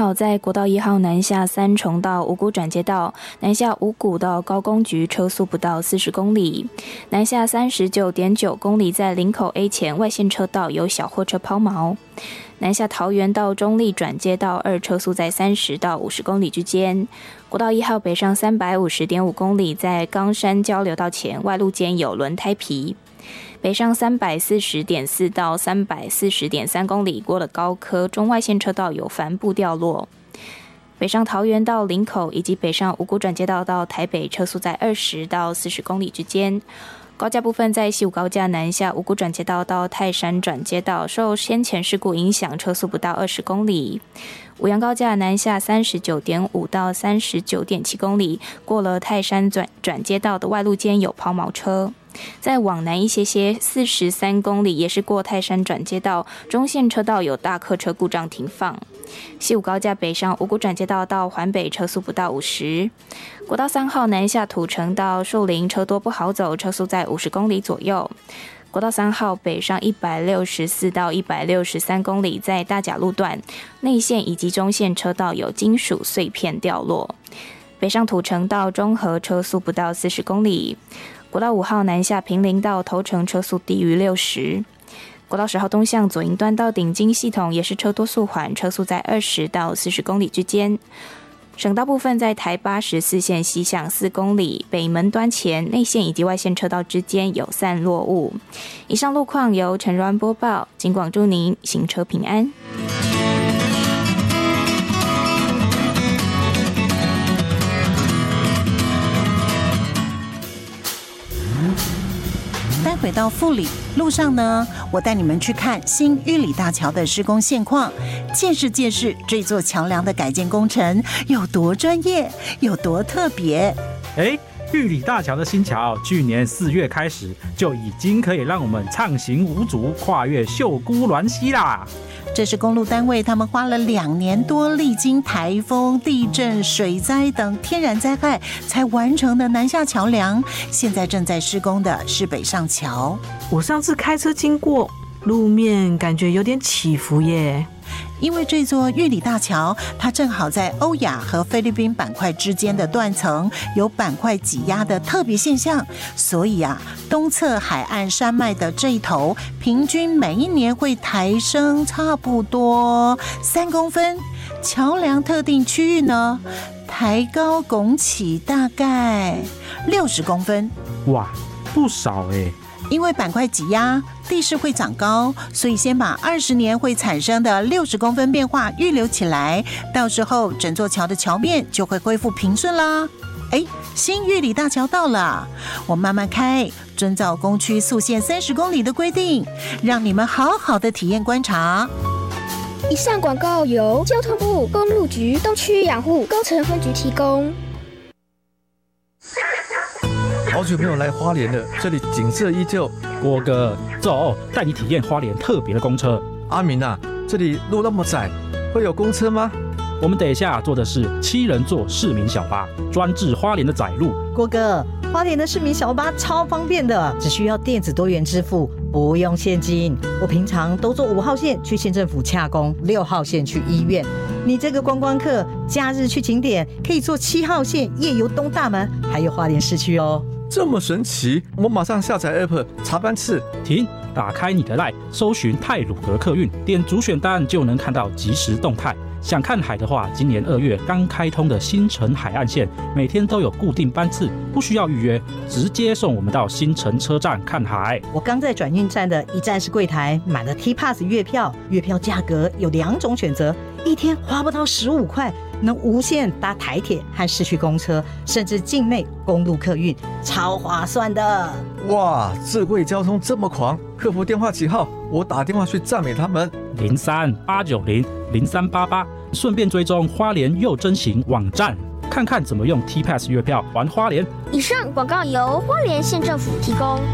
号在国道1号南下三重到五股转接道，南下五股到高工局车速不到40公里，南下39.9公里在林口 A 前外线车道有小货车抛锚，南下桃园到中立转接道2车速在30到50公里之间。国道1号北上350.5公里在冈山交流道前外路间有轮胎皮，北上340.4到340.3公里过了高科中外线车道有帆布掉落，北上桃园到林口以及北上五股转接道到台北车速在20到40公里之间。高架部分在西武高架南下五股转接道到泰山转接道受先前事故影响车速不到20公里，五杨高架南下39.5到39.7公里过了泰山转接道的外路间有抛锚车，再往南一些43公里也是过泰山转接道中线车道有大客车故障停放，西武高架北上五股转接道到环北车速不到50，国道3号南下土城到树林车多不好走，车速在50公里左右，国道3号北上164到163公里在大甲路段内线以及中线车道有金属碎片掉落，北上土城到中和车速不到40公里，国道5号南下坪林到头城车速低于60，国道10号东向左营端到顶金系统也是车多速缓，车速在20到40公里之间。省道部分在台84线西向4公里，北门端前内线以及外线车道之间有散落物。以上路况由陈若安播报，警广祝您行车平安。 待会到富里路上呢，我带你们去看新玉里大桥的施工现况，见识这座桥梁的改建工程有多专业，有多特别。 玉里大桥的新桥去年4月开始就已经可以让我们畅行无阻，跨越秀姑峦溪啦。 这是公路单位他们花了2年多，历经台风、地震、水灾等天然灾害才完成的南下桥梁，现在正在施工的是北上桥。 我上次开车经过，路面感觉有点起伏耶。 因为这座玉里大桥它正好在欧亚和菲律宾板块之间的断层有板块挤压的特别现象，所以东侧海岸山脉的这一头平均每一年会抬升差不多3公分，桥梁特定区域呢抬高拱起大概60公分。 哇，不少耶。 因为板块挤压，地势会长高，所以先把20年会产生的60公分变化预留起来，到时候整座桥的桥面就会恢复平顺啦。新玉里大桥到了，我慢慢开，遵照公区速限30公里的规定，让你们好好的体验观察。 以上广告由交通部公路局东区养护工程分局提供。 好久没有来花莲了，这里景色依旧。 郭哥，走，带你体验花莲特别的公车。 阿明这里路那么窄，会有公车吗？ 我们等一下坐的是7人座市民小巴，专治花莲的窄路。 郭哥，花莲的市民小巴超方便的，只需要电子多元支付，不用现金。我平常都坐5号线去县政府洽公，6号线去医院。你这个观光客，假日去景点可以坐7号线夜游东大门，还有花莲市区哦。 这么神奇，我马上下载 App 查班次。 停，打开你的 LINE， 搜寻太鲁阁客运，点主选单就能看到即时动态。想看海的话，今年2月刚开通的新城海岸线，每天都有固定班次，不需要预约，直接送我们到新城车站看海。 我刚在转运站的一站式柜台买了 T-Pass 月票，月票价格有2种选择，一天花不到15块，能无限搭台铁和市区公车，甚至境内公路客运，超划算的。 哇，智慧交通这么狂，客服电话几号？我打电话去赞美他们。03-890-0388，顺便追踪花莲又真行网站，看看怎么用 T-Pass 月票玩花莲。 以上广告由花莲县政府提供。